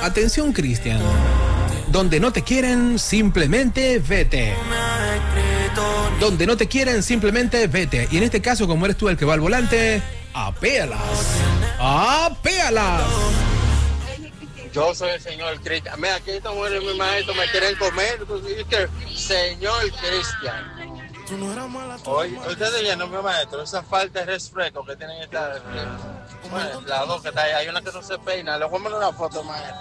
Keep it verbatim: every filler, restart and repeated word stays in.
Atención, Cristian. Donde no te quieren, simplemente vete. Donde no te quieren, simplemente vete. Y en este caso, como eres tú el que va al volante, apéalas. Apéalas. Yo soy el señor Cristian. Mira, aquí esta mujer y mi maestro me quieren comer. Señor Cristian. Hoy, ustedes viendo, mi maestro, esa falta de respeto que tienen esta. Bueno, las dos que está ahí, hay una que no se peina. Le voy a mandar una foto, maestro.